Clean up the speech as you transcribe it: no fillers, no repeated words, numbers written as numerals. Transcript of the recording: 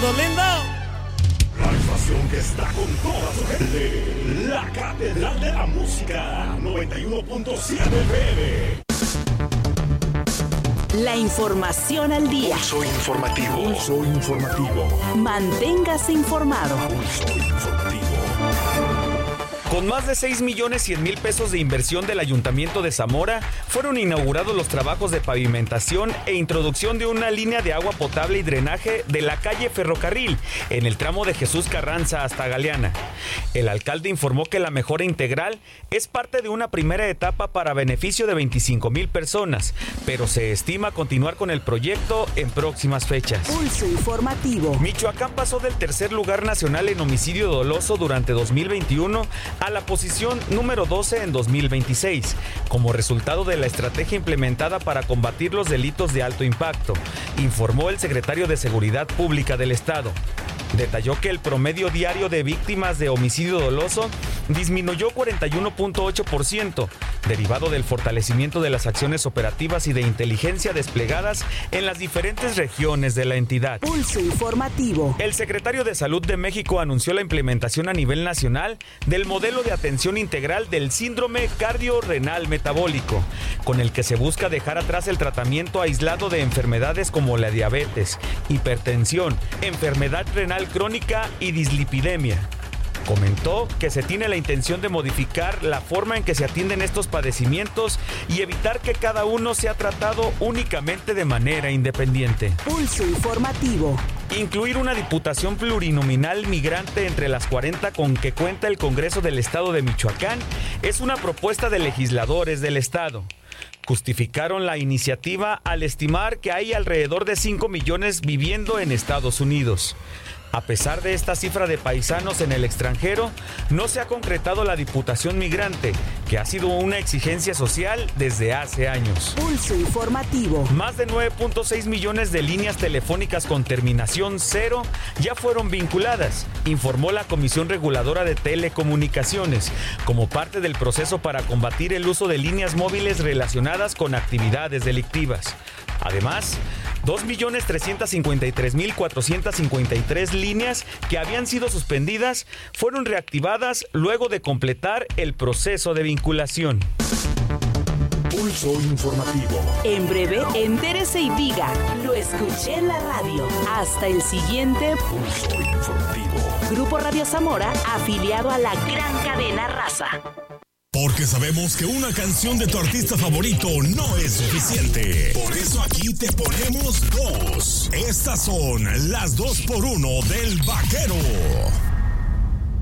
mundo lindo. La estación que está con toda su gente. La Catedral de la Música. 91.7 FM. La información al día. Pulso informativo. Pulso informativo. Manténgase informado. Pulso informativo. Con más de 6,100,000 pesos de inversión del Ayuntamiento de Zamora, fueron inaugurados los trabajos de pavimentación e introducción de una línea de agua potable y drenaje de la calle Ferrocarril, en el tramo de Jesús Carranza hasta Galeana. El alcalde informó que la mejora integral es parte de una primera etapa para beneficio de 25,000 personas, pero se estima continuar con el proyecto en próximas fechas. Pulso informativo. Michoacán pasó del tercer lugar nacional en homicidio doloso durante 2021 a la posición número 12 en 2026, como resultado de la estrategia implementada para combatir los delitos de alto impacto, informó el secretario de Seguridad Pública del Estado. Detalló que el promedio diario de víctimas de homicidio doloso disminuyó 41.8%, derivado del fortalecimiento de las acciones operativas y de inteligencia desplegadas en las diferentes regiones de la entidad. Pulso informativo. El secretario de Salud de México anunció la implementación a nivel nacional del modelo de atención integral del síndrome cardiorrenal metabólico, con el que se busca dejar atrás el tratamiento aislado de enfermedades como la diabetes, hipertensión, enfermedad renal crónica y dislipidemia. Comentó que se tiene la intención de modificar la forma en que se atienden estos padecimientos y evitar que cada uno sea tratado únicamente de manera independiente. Pulso informativo. Incluir una diputación plurinominal migrante entre las 40 con que cuenta el Congreso del Estado de Michoacán es una propuesta de legisladores del Estado. Justificaron la iniciativa al estimar que hay alrededor de 5 millones viviendo en Estados Unidos. A pesar de esta cifra de paisanos en el extranjero, no se ha concretado la diputación migrante, que ha sido una exigencia social desde hace años. Pulso informativo. Más de 9.6 millones de líneas telefónicas con terminación 0 ya fueron vinculadas, informó la Comisión Reguladora de Telecomunicaciones, como parte del proceso para combatir el uso de líneas móviles relacionadas con actividades delictivas. Además, 2.353.453 líneas que habían sido suspendidas fueron reactivadas luego de completar el proceso de vinculación. Pulso informativo. En breve, entérese y diga, lo escuché en la radio. Hasta el siguiente Pulso informativo. Grupo Radio Zamora, afiliado a la gran cadena Raza. Porque sabemos que una canción de tu artista favorito no es suficiente. Por eso aquí te ponemos dos. Estas son las 2x1 del Vaquero.